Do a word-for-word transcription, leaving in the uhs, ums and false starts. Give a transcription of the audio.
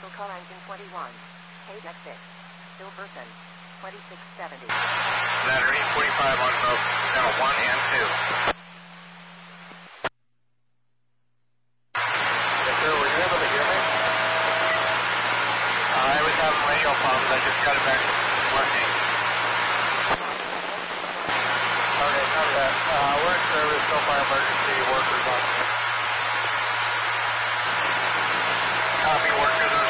Commercial call engine twenty-one. Page at six. Silverton. twenty-six seventy. Battery forty-five on both channel one and two. Yes, sir. Were you able to hear me? Uh, I was having radio problems. I just got it back working. Okay, copy that. Uh, we're in service. So far, emergency workers on. Copy, workers